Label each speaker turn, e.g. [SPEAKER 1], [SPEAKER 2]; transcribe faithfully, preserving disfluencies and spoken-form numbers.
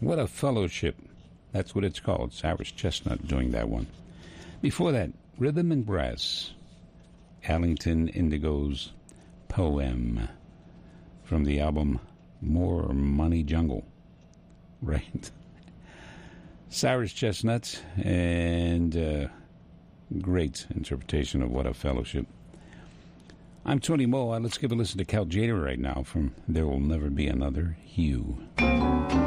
[SPEAKER 1] What a Fellowship. That's what it's called. Cyrus Chestnut doing that one. Before that, Rhythm and Brass. Allington Indigo's Poem from the album More Money Jungle. Right. Cyrus Chestnut and uh, great interpretation of What a Fellowship. I'm Tony Moe. Let's give a listen to Cal Tjader right now from There Will Never Be Another Hue.